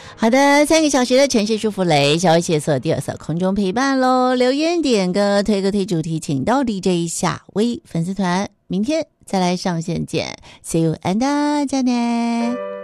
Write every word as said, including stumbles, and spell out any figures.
好的，三个小时的城市舒芙蕾，小薇写所第二首空中陪伴咯，留言点歌推歌推主题，请到 D J 夏薇粉丝团，明天再来上线见 ，See you and 再见。